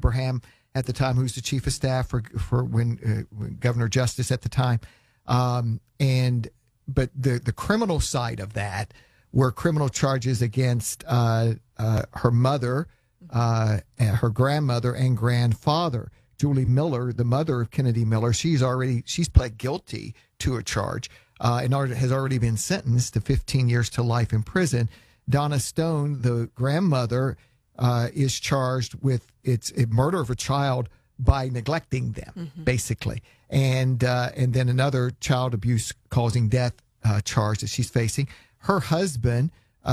Abraham at the time, who's the chief of staff for when Governor Justice at the time. But the criminal side of that were criminal charges against her mother, her grandmother, and grandfather. Julie Miller, the mother of Kennedy Miller, she's pled guilty to a charge and has already been sentenced to 15 years to life in prison. Donna Stone, the grandmother, is charged with a murder of a child by neglecting them, basically, and then another child abuse causing death charge that she's facing. Her husband,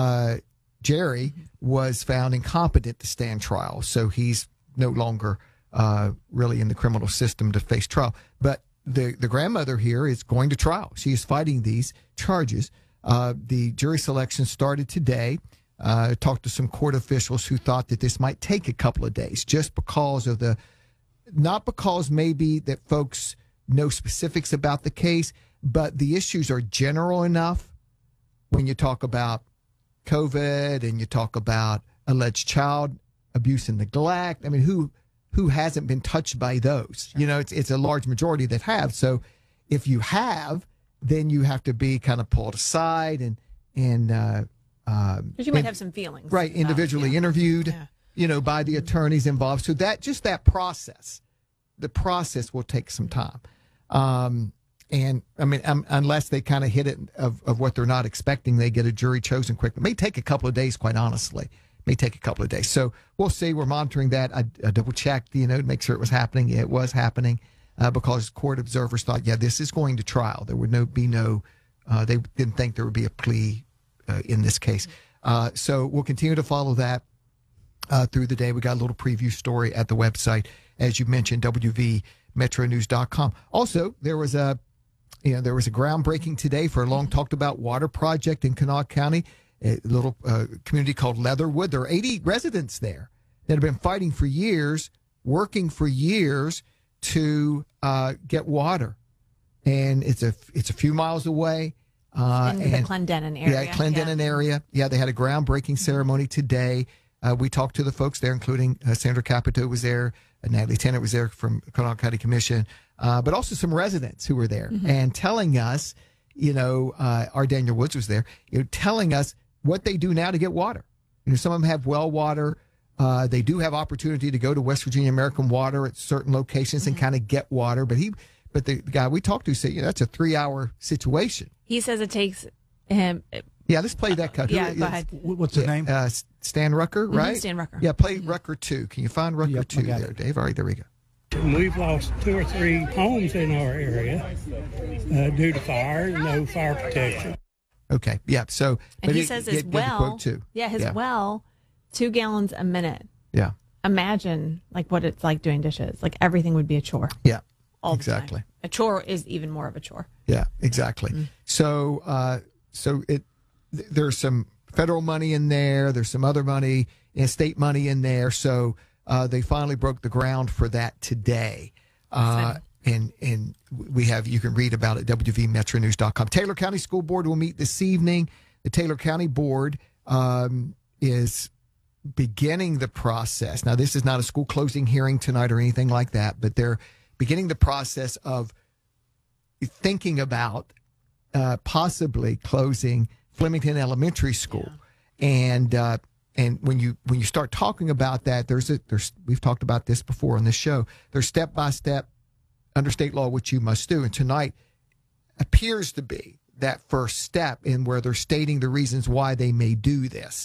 Jerry, was found incompetent to stand trial, so he's no longer really in the criminal system to face trial. But the grandmother here is going to trial. She is fighting these charges. The jury selection started today. Talked to some court officials who thought that this might take a couple of days just because of not because maybe that folks know specifics about the case, but the issues are general enough when you talk about COVID and you talk about alleged child abuse and neglect. I mean, who hasn't been touched by those? Sure. You know, it's a large majority that have. So if you have, then you have to be kind of pulled aside and because you might have some feelings. Right, individually interviewed, by the attorneys involved. So that process, the process will take some time. And I mean, unless they kind of hit it of what they're not expecting, they get a jury chosen quickly. It may take a couple of days, quite honestly. May take a couple of days. So we'll see. We're monitoring that. I double checked, to make sure it was happening. It was happening because court observers thought, this is going to trial. There would be no, they didn't think there would be a plea in this case. So we'll continue to follow that through the day. We got a little preview story at the website, as you mentioned, wvmetronews.com. Also, there was a groundbreaking today for a long talked about water project in Kanawha County, a little community called Leatherwood. There are 80 residents there that have been fighting for years, working for years to get water, and it's a few miles away. In the Clendenin area. Yeah, Clendenin area. Yeah, they had a groundbreaking ceremony today. We talked to the folks there, including Sandra Capito was there, Natalie Tennant was there from Kanawha County Commission, but also some residents who were there and telling us, our Daniel Woods was there, telling us what they do now to get water. Some of them have well water. They do have opportunity to go to West Virginia American Water at certain locations and kind of get water. But the guy we talked to said, that's a 3-hour situation. He says it takes him. Yeah, let's play that cut. Go ahead. What's his name? Stan Rucker, right? Stan Rucker. Yeah, play Rucker 2. Can you find Rucker 2 there, Dave? All right, there we go. We've lost 2 or 3 homes in our area due to fire, no fire protection. Okay, yeah. So, and he says his well, well, 2 gallons a minute. Yeah. Imagine like what it's like doing dishes. Like everything would be a chore. Yeah. All exactly. The time. A chore is even more of a chore. Yeah, exactly. So, there's some federal money in there. There's some other money and state money in there. So they finally broke the ground for that today. And you can read about it at wvmetronews.com. Taylor County School Board will meet this evening. The Taylor County Board is beginning the process. Now, this is not a school closing hearing tonight or anything like that, but they're beginning the process of thinking about possibly closing Flemington Elementary School. Yeah. And when you start talking about that, we've talked about this before on this show. There's step-by-step under state law what you must do. And tonight appears to be that first step in where they're stating the reasons why they may do this.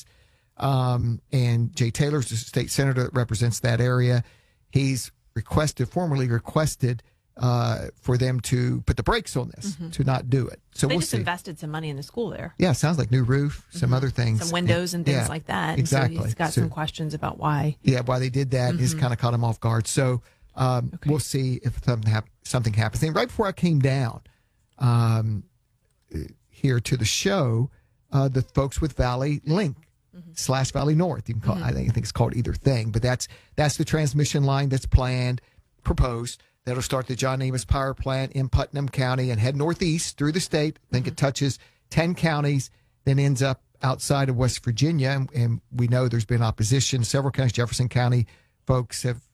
And Jay Taylor's the state senator that represents that area. He's formally requested for them to put the brakes on this, to not do it. So they we'll just see. Invested some money in the school there. Yeah, sounds like new roof, some other things. Some windows and things like that. Exactly. So he's got some questions about why. Yeah, why they did that has kind of caught him off guard. So we'll see if something happens. And right before I came down here to the show, the folks with Valley Link / Valley North, you can call I think it's called either thing, but that's the transmission line that's proposed. That'll start the John Amos Power Plant in Putnam County and head northeast through the state. I think it touches 10 counties, then ends up outside of West Virginia. And we know there's been opposition. Several counties, Jefferson County folks have